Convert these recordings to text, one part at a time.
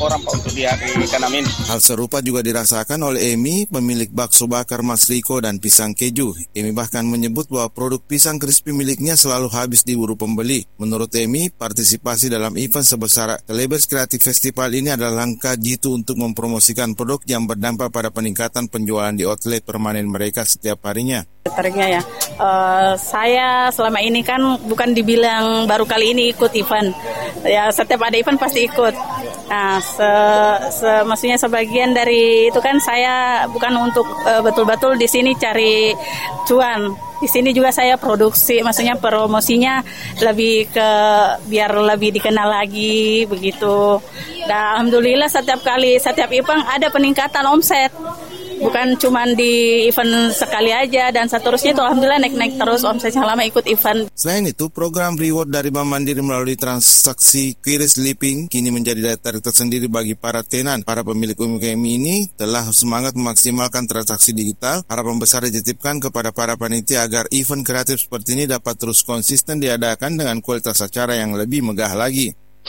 orang Pak untuk di hari Kanamin. Hal serupa juga dirasakan oleh Emi, pemilik bakso bakar Mas Riko dan pisang keju. Emi bahkan menyebut bahwa produk pisang crispy miliknya selalu habis diburu pembeli. Menurut Emi, partisipasi dalam event sebesar Celebes Creative Festival ini adalah langkah jitu untuk mempromosikan produk yang berdampak pada peningkatan penjualan di outlet permanen mereka setiap harinya. Tertariknya ya, saya selama ini kan bukan dibilang baru kali ini ikut event, ya setiap ada event pasti ikut. Nah, maksudnya sebagian dari itu kan saya bukan untuk betul-betul di sini cari cuan. Di sini juga saya produksi, maksudnya promosinya lebih ke biar lebih dikenal lagi begitu. Dan alhamdulillah setiap event ada peningkatan omset. Bukan cuma di event sekali aja dan seterusnya itu alhamdulillah naik terus omsetnya lama ikut event. Selain itu, program reward dari Bank Mandiri melalui transaksi QRIS Living kini menjadi daya tarik tersendiri bagi para tenan. Para pemilik UMKM ini telah semangat memaksimalkan transaksi digital. Harapan besar dititipkan kepada para panitia agar event kreatif seperti ini dapat terus konsisten diadakan dengan kualitas acara yang lebih megah lagi.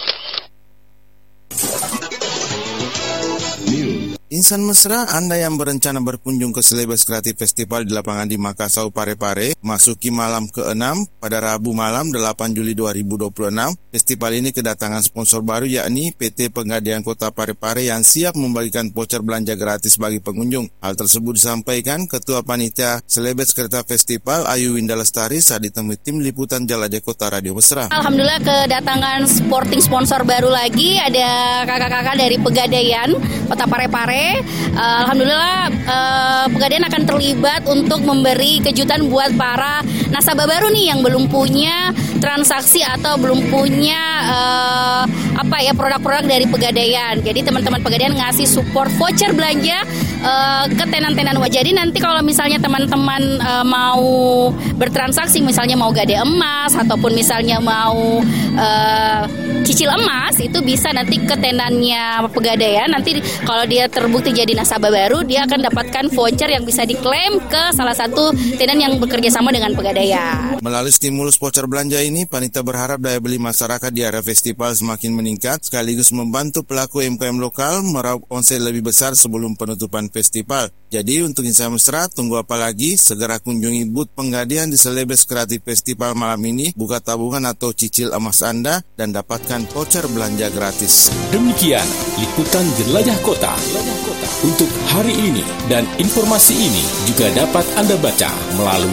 Insan mesra, Anda yang berencana berkunjung ke Celebes Creative Festival di lapangan di Makassau, Parepare, masuki malam ke-6 pada Rabu malam 8 Juli 2026. Festival ini kedatangan sponsor baru yakni PT Pegadaian Kota Parepare yang siap membagikan voucher belanja gratis bagi pengunjung. Hal tersebut disampaikan Ketua Panitia Celebes Creative Festival Ayu Winda Lestari saat ditemui tim liputan Jelajah Kota Radio Mesra. Alhamdulillah kedatangan sporting sponsor baru lagi, ada kakak-kakak dari Pegadaian Kota Parepare. Alhamdulillah Pegadaian akan terlibat untuk memberi kejutan buat para nasabah baru nih yang belum punya transaksi atau belum punya produk-produk dari Pegadaian. Jadi teman-teman Pegadaian ngasih support voucher belanja ke tenan-tenan. Jadi nanti kalau misalnya teman-teman mau bertransaksi, misalnya mau gade emas ataupun misalnya mau cicil emas, itu bisa nanti ke tenannya Pegadaian. Nanti kalau dia terbukti jadi nasabah baru, dia akan dapatkan voucher yang bisa diklaim ke salah satu tenan yang bekerja sama dengan Pegadaian. Melalui stimulus voucher belanja ini, panitia berharap daya beli masyarakat di area festival semakin meningkat, sekaligus membantu pelaku UMKM lokal meraup omset lebih besar sebelum penutupan festival. Jadi untuk insan mesra, tunggu apa lagi? Segera kunjungi booth Pegadaian di Celebes Creative Festival malam ini, buka tabungan atau cicil emas Anda, dan dapatkan voucher belanja gratis. Demikian liputan Jelajah Kota untuk hari ini, dan informasi ini juga dapat Anda baca melalui